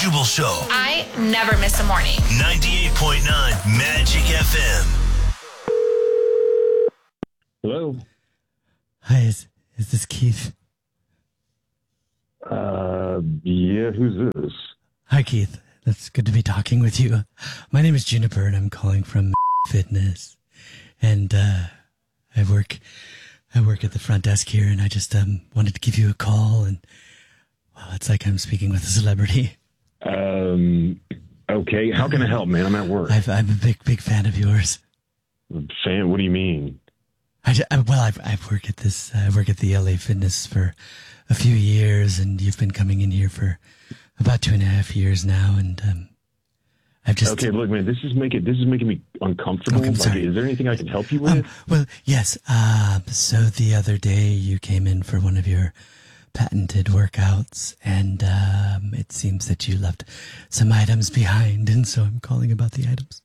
Jubal Show. I never miss a morning. 98.9 Magic FM. Hello. Hi, is this Keith? Yeah, who's this? Hi, Keith. That's good to be talking with you. My name is Juniper, and I'm calling from Fitness. And I work at the front desk here, and I just wanted to give you a call. And well, it's like I'm speaking with a celebrity. Okay. How can I help, man? I'm at work. I'm a big fan of yours. Fan? What do you mean? I work at this. I work at the LA Fitness for a few years, and you've been coming in here for about 2.5 years now, and I've just... Okay, look, man, this is making me uncomfortable. Okay, I'm sorry. Is there anything I can help you with? Well, yes. So the other day you came in for one of your patented workouts, and it seems that you left some items behind, and so I'm calling about the items.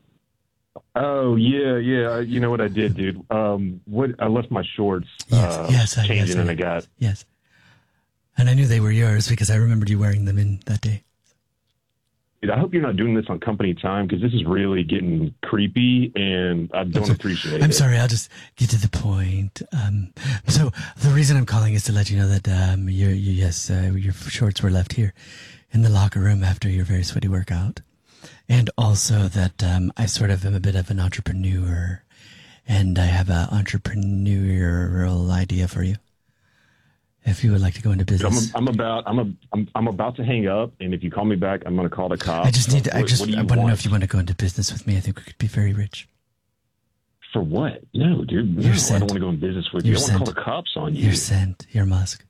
Oh, yeah. You know what I did, dude? I left my shorts changing, and I got... Yes. And I knew they were yours because I remembered you wearing them in that day. Dude, I hope you're not doing this on company time because this is really getting creepy, and I don't appreciate it. I'm sorry. I'll just get to the point. So the reason I'm calling is to let you know that your shorts were left here in the locker room after your very sweaty workout, and also that I sort of am a bit of an entrepreneur, and I have an entrepreneurial idea for you. If you would like to go into business, I'm about to hang up, and if you call me back, I'm going to call the cops. I want to know if you want to go into business with me. I think we could be very rich. For what? No, dude. No, I don't want to go in business with you. I want to call the cops on you. You're sent. You're Musk.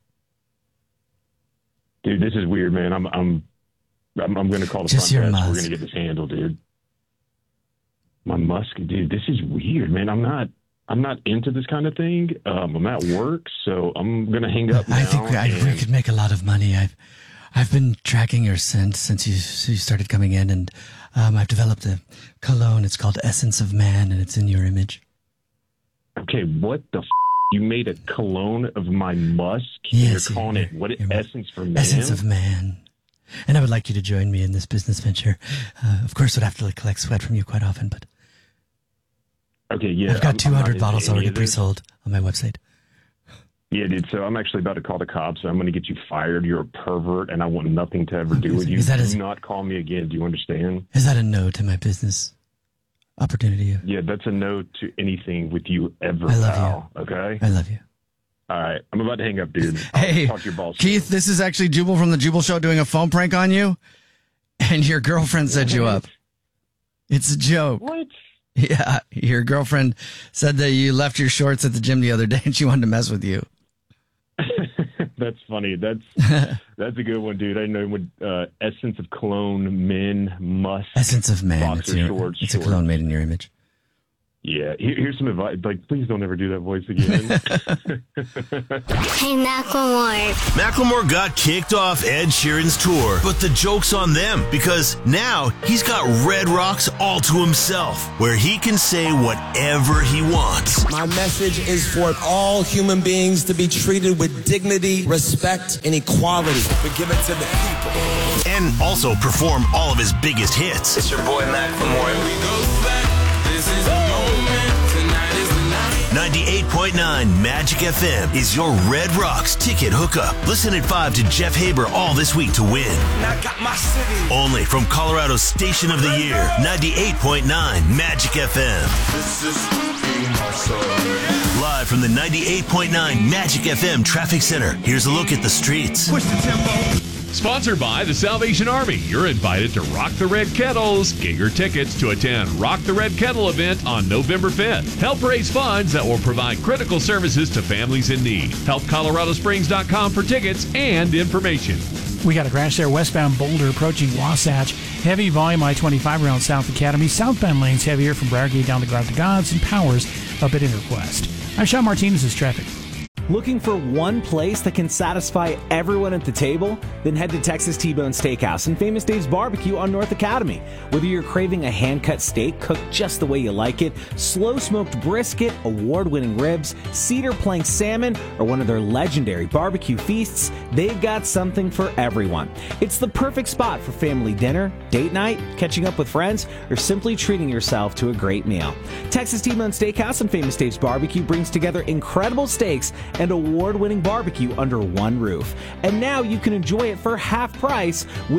Dude, this is weird, man. I'm going to call the front desk. We're going to get this handled, dude. My Musk, dude. This is weird, man. I'm not into this kind of thing. I'm at work, so I'm going to hang up now. I think we could make a lot of money. I've been tracking your scent since you started coming in, and I've developed a cologne. It's called Essence of Man, and it's in your image. Okay, what the f***? You made a cologne of my musk? Yes. You're calling it, what, Essence for Man? Essence of Man. And I would like you to join me in this business venture. Of course, I'd have to collect sweat from you quite often, but... Okay, yeah. I've got 200 bottles already pre-sold on my website. Yeah, dude, so I'm actually about to call the cops. I'm going to get you fired. You're a pervert, and I want nothing to ever do with you. Do not call me again. Do you understand? Is that a no to my business opportunity? Yeah, that's a no to anything with you ever, I love pal. you. Okay? I love you. All right. I'm about to hang up, dude. Hey, talk to your boss. Keith, this is actually Jubal from the Jubal Show doing a phone prank on you, and your girlfriend set you up. It's a joke. What? Yeah, your girlfriend said that you left your shorts at the gym the other day, and she wanted to mess with you. That's funny. That's a good one, dude. I know when Essence of Cologne Men Musk. Essence of Man. Shorts. It's a cologne made in your image. Yeah, here's some advice. Like, please don't ever do that voice again. Hey, Macklemore. Macklemore got kicked off Ed Sheeran's tour, but the joke's on them because now he's got Red Rocks all to himself, where he can say whatever he wants. My message is for all human beings to be treated with dignity, respect, and equality. But give it to the people. And also perform all of his biggest hits. It's your boy Macklemore. We go back. This is the moment. Tonight is the night. 98.9 Magic FM is your Red Rocks ticket hookup. Listen at 5 to Jeff Haber all this week to win. I got my city. Only from Colorado's Station of the Year, 98.9 Magic FM. This is my soul. Live from the 98.9 Magic FM Traffic Center, here's a look at the streets. Push the tempo. Sponsored by the Salvation Army, you're invited to Rock the Red Kettles. Get your tickets to attend Rock the Red Kettle event on November 5th. Help raise funds that will provide critical services to families in need. Help ColoradoSprings.com for tickets and information. We got a crash there westbound Boulder approaching Wasatch. Heavy volume I-25 around South Academy. Southbound lanes heavier from Briargate down to Garth the Gods and Powers up at Interquest. I'm Sean Martinez. This is traffic. Looking for one place that can satisfy everyone at the table? Then head to Texas T-Bone Steakhouse and Famous Dave's Barbecue on North Academy. Whether you're craving a hand-cut steak cooked just the way you like it, slow-smoked brisket, award-winning ribs, cedar plank salmon, or one of their legendary barbecue feasts, they've got something for everyone. It's the perfect spot for family dinner, date night, catching up with friends, or simply treating yourself to a great meal. Texas T-Bone Steakhouse and Famous Dave's Barbecue brings together incredible steaks and award-winning barbecue under one roof. And now you can enjoy it for half price with